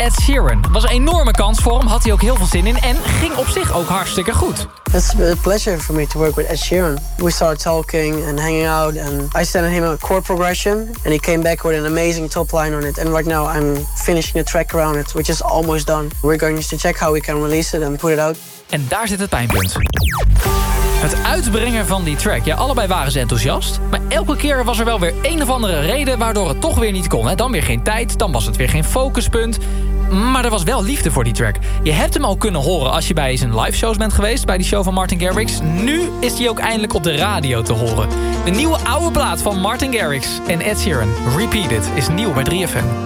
Ed Sheeran. Het was een enorme kans voor hem, had hij ook heel veel zin in... en ging op zich ook hartstikke goed. It's a pleasure for me to work with Ed Sheeran. We started talking and hanging out, and I sent him a chord progression, and he came back with an amazing top line on it. And right now I'm finishing the track around it, which is almost done. We're going to check how we can release it and put it out. En daar zit het pijnpunt. Het uitbrengen van die track. Ja, allebei waren ze enthousiast. Maar elke keer was er wel weer een of andere reden... waardoor het toch weer niet kon. Hè? Dan weer geen tijd, dan was het weer geen focuspunt. Maar er was wel liefde voor die track. Je hebt hem al kunnen horen als je bij zijn live shows bent geweest... bij die show van Martin Garrix. Nu is hij ook eindelijk op de radio te horen. De nieuwe oude plaat van Martin Garrix en Ed Sheeran. Repeat It is nieuw bij 3FM.